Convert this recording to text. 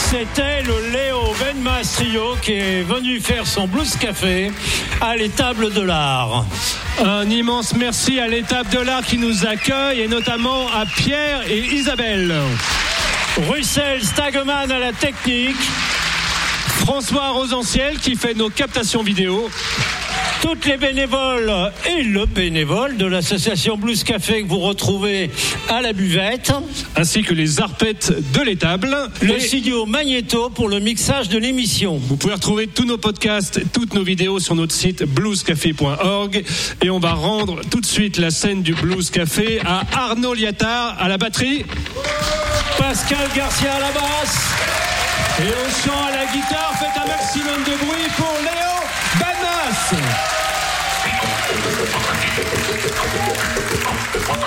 C'était le Léo Benmas Trio qui est venu faire son blues café à l'étable de l'art. Un immense merci à l'étape de l'art qui nous accueille et notamment à Pierre et Isabelle. Russell Stageman à la technique. François Rosanciel qui fait nos captations vidéo. Toutes les bénévoles et le bénévole de l'association Blues Café que vous retrouvez à la buvette. Ainsi que les arpettes de l'étable. Le studio Magnéto pour le mixage de l'émission. Vous pouvez retrouver tous nos podcasts, toutes nos vidéos sur notre site bluescafé.org. Et on va rendre tout de suite la scène du Blues Café à Arnaud Liattard à la batterie. Pascal Garcia à la basse. Et au chant à la guitare, faites un maximum de bruit pour Léo Benmas.